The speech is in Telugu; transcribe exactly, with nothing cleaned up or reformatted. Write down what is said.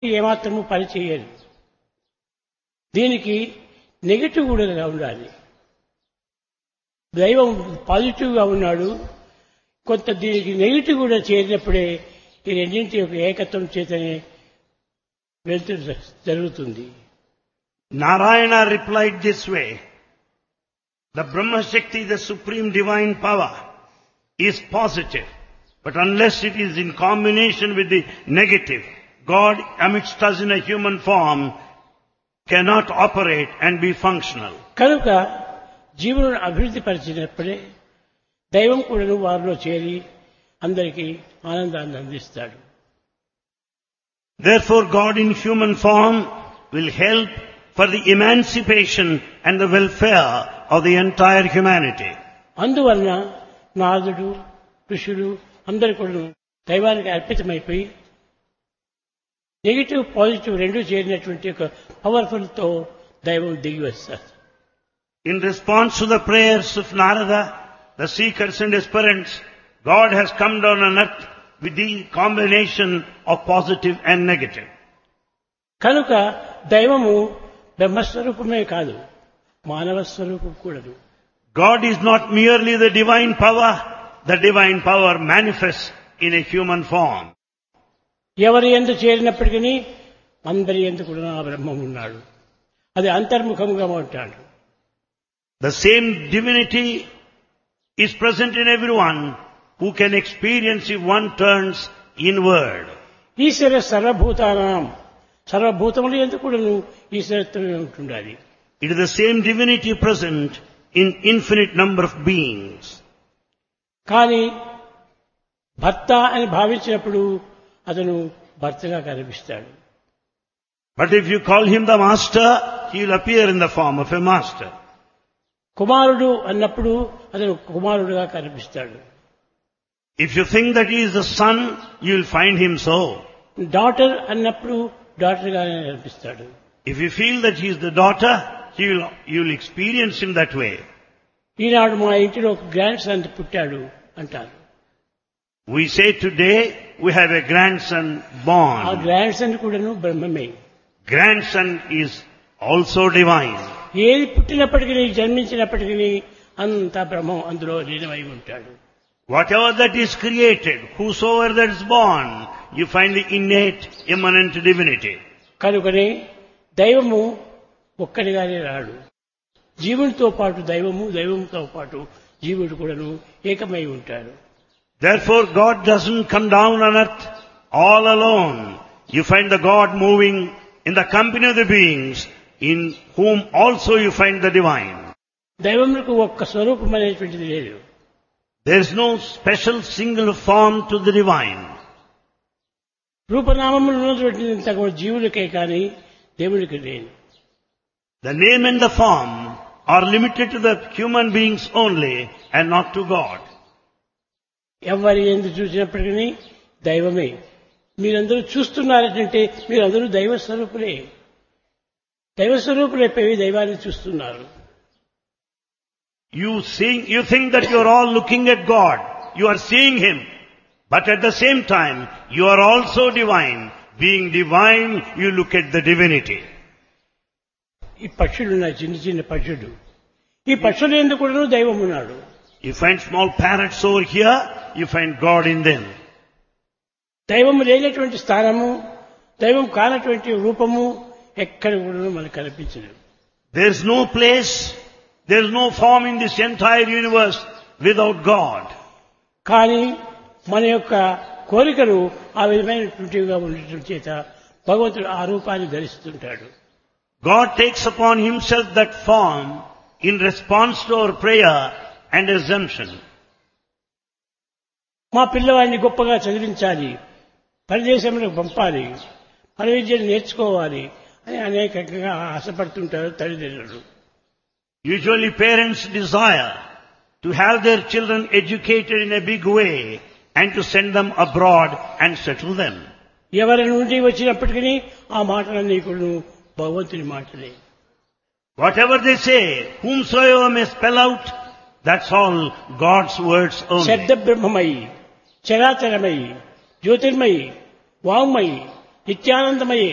ఏమాత్రము పని చేయదు. దీనికి నెగటివ్ కూడా ఉండాలి. దైవం పాజిటివ్గా ఉన్నాడు, కొంత దీనికి నెగిటివ్ కూడా చేరినప్పుడే ఈ రెండింటి యొక్క ఏకత్వం చేతనే వెళ్తూ జరుగుతుంది. Narayana replied this way: the Brahma Shakti, the supreme divine power, is positive, but unless it is in combination with the negative, God amidst us in a human form cannot operate and be functional. కనుక జీవులను అభివృద్ధి పరిచినప్పుడే దైవం కూడా వారిలో చేరి అందరికీ ఆనందాన్ని అందిస్తాడు. Therefore God in human form will help for the emancipation and the welfare of the entire humanity. అందువలన నారదుడు ఋషులు అందరూ కూడా దైవానికి అర్పితమైపోయి నెగిటివ్ పాజిటివ్ రెండు చేరినటువంటి ఒక పవర్ఫుల్ తో దైవం దిగి వస్తారు. In response to the prayers of Narada, the seekers and aspirants, God has come down on earth with the combination of positive and negative. కనుక దైవము బ్రహ్మస్వరూపమే కాదు, మానవ స్వరూపం కూడాను. God is not merely the divine power, the divine power manifests in a human form. ఎవరి యందు చేరినప్పటికీ అందరి యందు కూడా ఆ బ్రహ్మం ఉన్నాడు. అది అంతర్ముఖముగా ఉంటాడు. The same divinity is present in everyone who can experience if one turns inward. ఈశ్వర సర్వభూతానాం, సర్వభూతముల యందు కూడాను ఈశ్వరత్వమే ఉంటుండాలి. It is the same divinity present in infinite number of beings. కానీ భర్త అని భావించినప్పుడు అతను భర్తగా కనిపిస్తాడు. But if you call him the master, he will appear in the form of a master. కుమారుడు అన్నప్పుడు అతను కుమారుడుగా కనిపిస్తాడు. If you think that he is the son, you will find him so. Daughter అన్నప్పుడు డాటర్ గానే కనిపిస్తాడు. If you feel that he is the daughter, he will, you will experience him that way. ఈనాడు మా ఇంటిలో ఒక గ్రాండ్ సన్ పుట్టాడు అంటారు. We say today we have a grandson ఆ born. గ్రాండ్ సన్ కూడాను బ్రహ్మమే. Grandson is also divine. ఏది పుట్టినప్పటికీ జన్మించినప్పటికీ అంతా బ్రహ్మం అందులో లీనమై ఉంటాడు. Whatever that is created, whosoever that is born, you find the innate, immanent divinity. కనుకనే దైవము ఒక్కడిగానే రాడు. జీవునితో పాటు దైవము, దైవంతో పాటు జీవుడు కూడాను ఏకమై ఉంటాడు. Therefore God doesn't come down on earth all alone. You find the God moving in the company of the beings, in whom also you find the divine. దైవములకు ఒక్క స్వరూపం అనేటువంటిది లేదు. There is no special single form to the divine. రూపనామములు ఉన్నటువంటింత కూడా జీవులకే కానీ దేవుడికి లేదు. The name and the form are limited to the human beings only and not to God. ఎవరి ఎందు చూసినప్పటికీ దైవమే. మీరందరూ చూస్తున్నారంటే మీరందరూ దైవ స్వరూపులే. దైవ స్వరూపులైపోయి దైవాన్ని చూస్తున్నారు. You see, you think that you are all looking at God. You are seeing Him. But at the same time, you are also divine. Being divine, you look at the divinity. ఈ పక్షులు ఉన్నాయి, చిన్న చిన్న పక్షులు. ఈ పక్షులు ఎందుకు కూడా దైవం ఉన్నాడు. You find small parrots over here, you find God in them. దైవం లేనటువంటి స్థానము, దైవం కానటువంటి రూపము ఎక్కడ కూడా మనకు కనిపించదు. There is no place, there is no form in this entire universe without God. కానీ మన యొక్క కోరికలు ఆ విధమైనటువంటివిగా ఉండటం చేత భగవంతుడు ఆ రూపాన్ని ధరిస్తుంటాడు. God takes upon Himself that form in response to our prayer and assumption. మా పిల్లవాడిని గొప్పగా చదివించాలి, పరదేశంలో పంపాలి, పర విద్యను నేర్చుకోవాలి అని అనేకంగా ఆశపడుతుంటారు తల్లిదండ్రులు. Usually parents desire to have their children educated in a big way and to send them abroad and settle them. ఎవరి నుండి వచ్చినప్పటికీ ఆ మాటలన్నీ కూడా భగవంతుని మాటలే. Whatever they say, whomsoever may spell out, that's all God's words only. శబ్ద బ్రహ్మమయి, చరాచరమయి, జ్యోతిర్మయి, వాంగ్మయి, నిత్యానందమయి